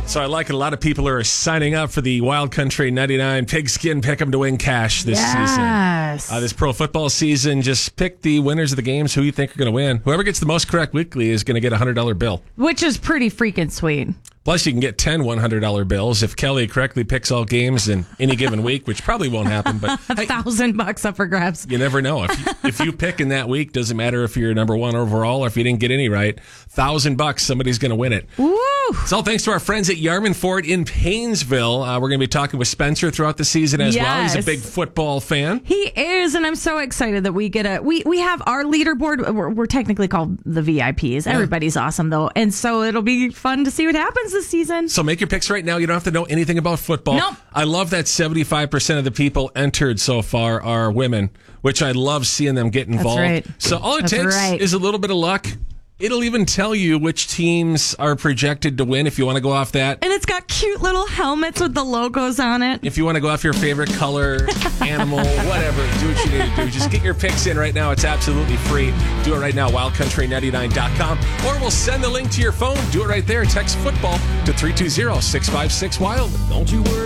So I like it. A lot of people are signing up for the Wild Country 99 Pigskin Pick'em to win cash this season. This pro football season, just pick the winners of the games who you think are going to win. Whoever gets the most correct weekly is going to get a $100 bill. Which is pretty freaking sweet. Plus, you can get 10 $100 bills if Kelly correctly picks all games in any given week, which probably won't happen. But $1,000 up for grabs. You never know. If you pick in that week, doesn't matter if you're number one overall or if you didn't get any right. $1,000, somebody's going to win it. Woo! It's all thanks to our friends at Yarman Ford in Paynesville. We're going to be talking with Spencer throughout the season as well. He's a big football fan. He is, and I'm so excited that we get we have our leaderboard. We're technically called the VIPs. Yeah. Everybody's awesome, though. And so it'll be fun to see what happens this season. So make your picks right now. You don't have to know anything about football. Nope. I love that 75% of the people entered so far are women, which I love seeing them get involved. That's right. So all it takes is a little bit of luck. It'll even tell you which teams are projected to win if you want to go off that. And it's got cute little helmets with the logos on it. If you want to go off your favorite color, animal, whatever, do what you need to do. Just get your picks in right now. It's absolutely free. Do it right now, wildcountry99.com. Or we'll send the link to your phone. Do it right there. Text football to 320-656-WILD. Don't you worry.